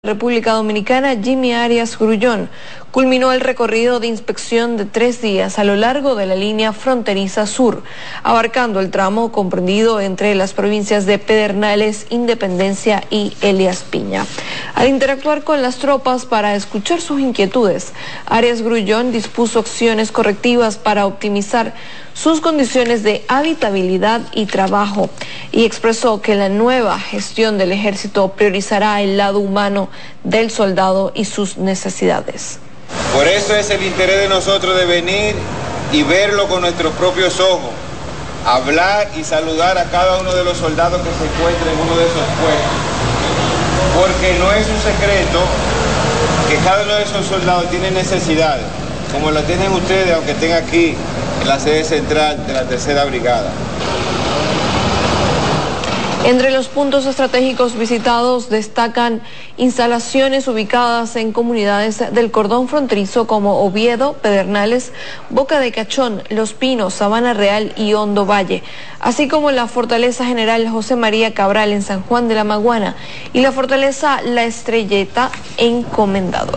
República Dominicana, Jimmy Arias Grullón, culminó el recorrido de inspección de 3 días a lo largo de la línea fronteriza sur, abarcando el tramo comprendido entre las provincias de Pedernales, Independencia y Elías Piña. Al interactuar con las tropas para escuchar sus inquietudes, Arias Grullón dispuso acciones correctivas para optimizar sus condiciones de habitabilidad y trabajo y expresó que la nueva gestión del ejército priorizará el lado humano del soldado y sus necesidades. Por eso es el interés de nosotros de venir y verlo con nuestros propios ojos, hablar y saludar a cada uno de los soldados que se encuentren en uno de esos puestos, porque no es un secreto que cada uno de esos soldados tiene necesidades, como lo tienen ustedes, aunque estén aquí en la sede central de la Tercera Brigada. Entre los puntos estratégicos visitados destacan instalaciones ubicadas en comunidades del cordón fronterizo como Oviedo, Pedernales, Boca de Cachón, Los Pinos, Sabana Real y Hondo Valle, así como la Fortaleza General José María Cabral en San Juan de la Maguana y la Fortaleza La Estrelleta en Comendador.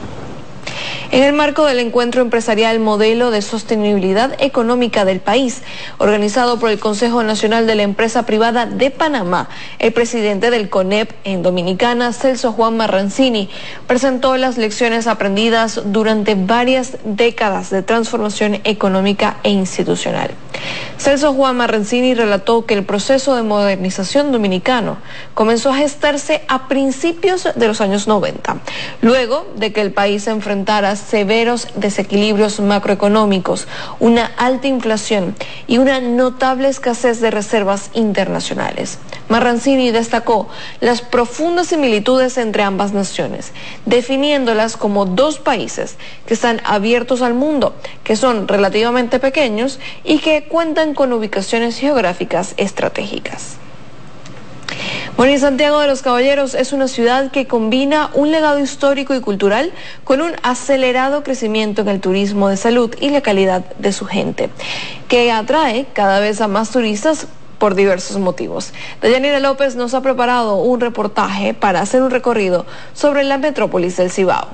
En el marco del encuentro empresarial Modelo de Sostenibilidad Económica del País, organizado por el Consejo Nacional de la Empresa Privada de Panamá, el presidente del CONEP en Dominicana, Celso Juan Marrancini, presentó las lecciones aprendidas durante varias décadas de transformación económica e institucional. Celso Juan Marrancini relató que el proceso de modernización dominicano comenzó a gestarse a principios de los años 90, luego de que el país enfrentara severos desequilibrios macroeconómicos, una alta inflación y una notable escasez de reservas internacionales. Marrancini destacó las profundas similitudes entre ambas naciones, definiéndolas como dos países que están abiertos al mundo, que son relativamente pequeños y que cuentan con ubicaciones geográficas estratégicas. Bueno, y Santiago de los Caballeros es una ciudad que combina un legado histórico y cultural con un acelerado crecimiento en el turismo de salud y la calidad de su gente, que atrae cada vez a más turistas por diversos motivos. Dayanira López nos ha preparado un reportaje para hacer un recorrido sobre la metrópolis del Cibao.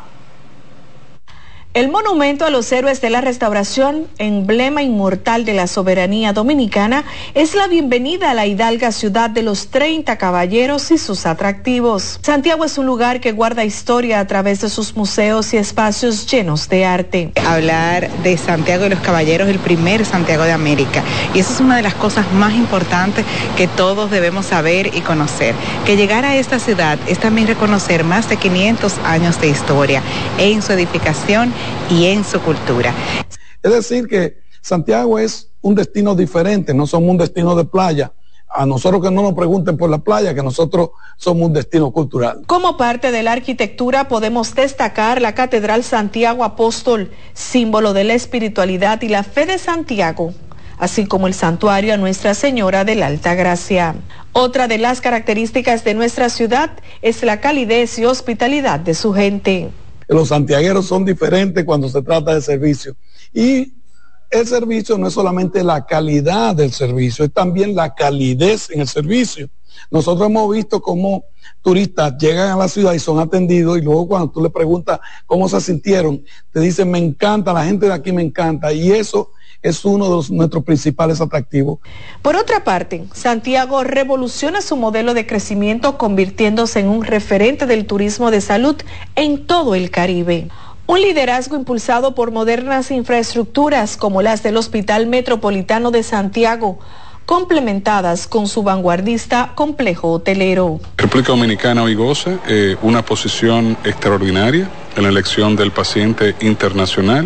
El monumento a los héroes de la restauración, emblema inmortal de la soberanía dominicana, es la bienvenida a la hidalga ciudad de los 30 caballeros y sus atractivos. Santiago es un lugar que guarda historia a través de sus museos y espacios llenos de arte. Hablar de Santiago de los Caballeros, el primer Santiago de América, y eso es una de las cosas más importantes que todos debemos saber y conocer. Que llegar a esta ciudad es también reconocer más de 500 años de historia en su edificación y en su cultura. Es decir que Santiago es un destino diferente, no somos un destino de playa. A nosotros que no nos pregunten por la playa, que nosotros somos un destino cultural. Como parte de la arquitectura podemos destacar la Catedral Santiago Apóstol, símbolo de la espiritualidad y la fe de Santiago, así como el santuario a Nuestra Señora de la Alta Gracia. Otra de las características de nuestra ciudad es la calidez y hospitalidad de su gente. Los santiagueros son diferentes cuando se trata de servicio. Y el servicio no es solamente la calidad del servicio, es también la calidez en el servicio. Nosotros hemos visto cómo turistas llegan a la ciudad y son atendidos, y luego cuando tú le preguntas cómo se sintieron, te dicen, me encanta, la gente de aquí me encanta, y eso es uno de nuestros principales atractivos. Por otra parte, Santiago revoluciona su modelo de crecimiento convirtiéndose en un referente del turismo de salud en todo el Caribe. Un liderazgo impulsado por modernas infraestructuras como las del Hospital Metropolitano de Santiago, complementadas con su vanguardista complejo hotelero. República Dominicana hoy goza una posición extraordinaria en la elección del paciente internacional.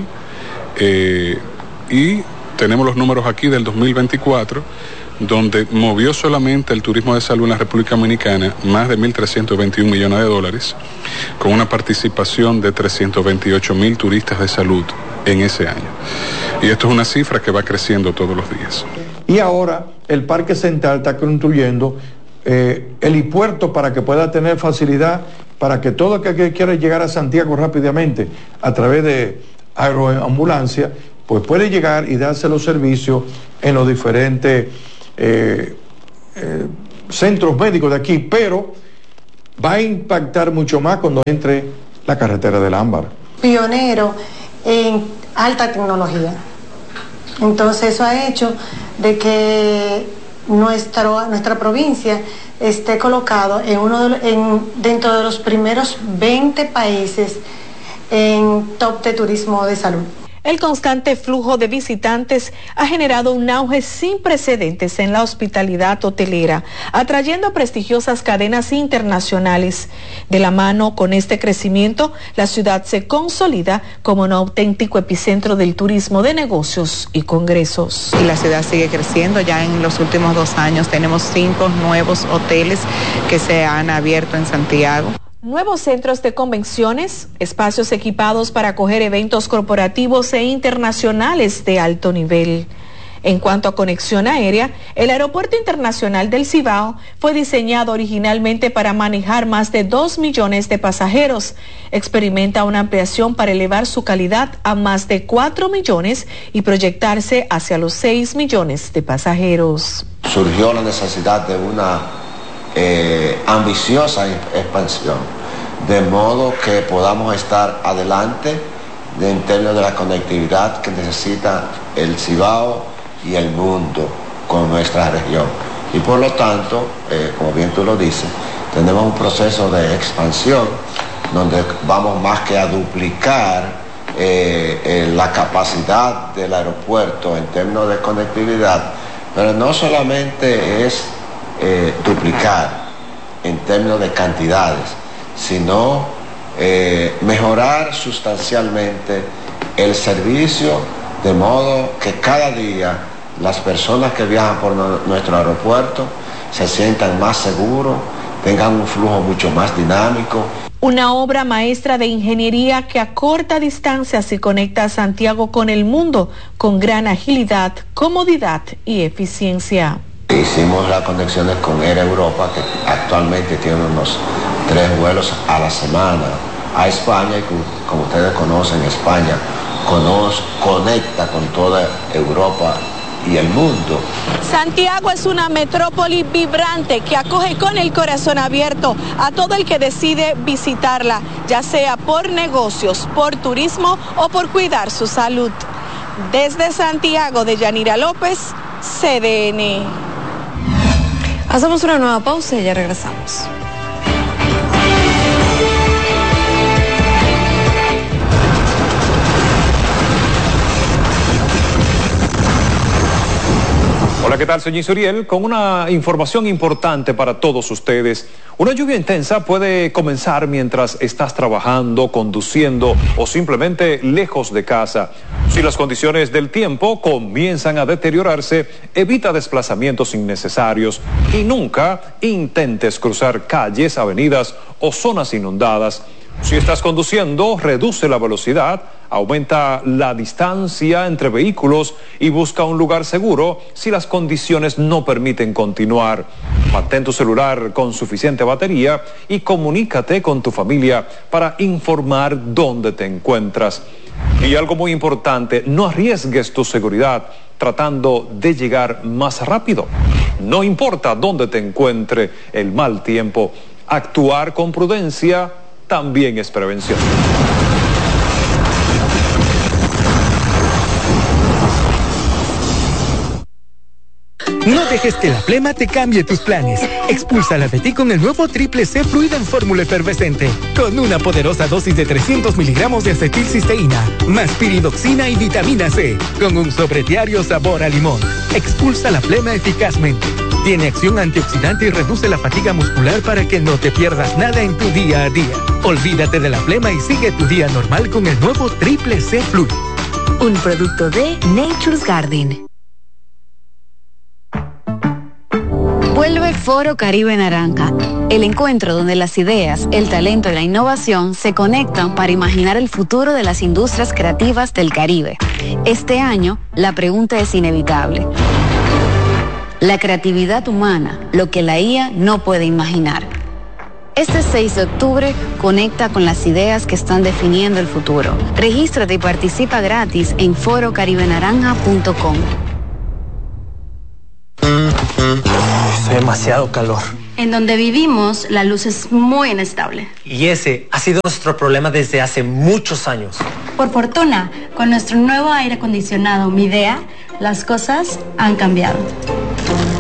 Y tenemos los números aquí del 2024, donde movió solamente el turismo de salud en la República Dominicana más de 1.321 millones de dólares, con una participación de 328.000 turistas de salud en ese año. Y esto es una cifra que va creciendo todos los días. Y ahora el Parque Central está construyendo el helipuerto para que pueda tener facilidad para que todo aquel que quiera llegar a Santiago rápidamente a través de aeroambulancia, pues puede llegar y darse los servicios en los diferentes centros médicos de aquí, pero va a impactar mucho más cuando entre la carretera del Ámbar. Pionero en alta tecnología. Entonces eso ha hecho de que nuestra provincia esté colocado dentro de los primeros 20 países en top de turismo de salud. El constante flujo de visitantes ha generado un auge sin precedentes en la hospitalidad hotelera, atrayendo prestigiosas cadenas internacionales. De la mano con este crecimiento, la ciudad se consolida como un auténtico epicentro del turismo de negocios y congresos. Y la ciudad sigue creciendo. Ya en los últimos 2 años tenemos 5 nuevos hoteles que se han abierto en Santiago. Nuevos centros de convenciones, espacios equipados para acoger eventos corporativos e internacionales de alto nivel. En cuanto a conexión aérea, el Aeropuerto Internacional del Cibao fue diseñado originalmente para manejar más de 2 millones de pasajeros. Experimenta una ampliación para elevar su calidad a más de 4 millones y proyectarse hacia los 6 millones de pasajeros. Surgió la necesidad de una ambiciosa expansión, de modo que podamos estar adelante en términos de la conectividad que necesita el Cibao y el mundo con nuestra región. Y por lo tanto, como bien tú lo dices, tenemos un proceso de expansión donde vamos más que a duplicar la capacidad del aeropuerto en términos de conectividad, pero no solamente es duplicar en términos de cantidades, sino mejorar sustancialmente el servicio, de modo que cada día las personas que viajan por nuestro aeropuerto se sientan más seguros, tengan un flujo mucho más dinámico. Una obra maestra de ingeniería que acorta distancias y conecta a Santiago con el mundo con gran agilidad, comodidad y eficiencia. Hicimos las conexiones con Air Europa, que actualmente tiene unos 3 vuelos a la semana a España, y como ustedes conocen, España conecta con toda Europa y el mundo. Santiago es una metrópoli vibrante que acoge con el corazón abierto a todo el que decide visitarla, ya sea por negocios, por turismo o por cuidar su salud. Desde Santiago, de Yanira López, CDN. Hacemos una nueva pausa y ya regresamos. Hola, ¿qué tal? Soy Uriel con una información importante para todos ustedes. Una lluvia intensa puede comenzar mientras estás trabajando, conduciendo o simplemente lejos de casa. Si las condiciones del tiempo comienzan a deteriorarse, evita desplazamientos innecesarios y nunca intentes cruzar calles, avenidas o zonas inundadas. Si estás conduciendo, reduce la velocidad, aumenta la distancia entre vehículos y busca un lugar seguro si las condiciones no permiten continuar. Mantén tu celular con suficiente batería y comunícate con tu familia para informar dónde te encuentras. Y algo muy importante, no arriesgues tu seguridad tratando de llegar más rápido. No importa dónde te encuentre el mal tiempo, actuar con prudencia también es prevención. No dejes que la flema te cambie tus planes. Expúlsala de ti con el nuevo Triple C Fluido en fórmula efervescente, con una poderosa dosis de 300 miligramos de acetilcisteína, más piridoxina y vitamina C, con un sobrediario sabor a limón. Expulsa la flema eficazmente. Tiene acción antioxidante y reduce la fatiga muscular para que no te pierdas nada en tu día a día. Olvídate de la flema y sigue tu día normal con el nuevo Triple C Fluido. Un producto de Nature's Garden. Vuelve Foro Caribe Naranja, el encuentro donde las ideas, el talento y la innovación se conectan para imaginar el futuro de las industrias creativas del Caribe. Este año, la pregunta es inevitable. La creatividad humana, lo que la IA no puede imaginar. Este 6 de octubre, conecta con las ideas que están definiendo el futuro. Regístrate y participa gratis en forocaribenaranja.com. Hace demasiado calor. En donde vivimos, la luz es muy inestable. Y ese ha sido nuestro problema desde hace muchos años. Por fortuna, con nuestro nuevo aire acondicionado Midea, las cosas han cambiado.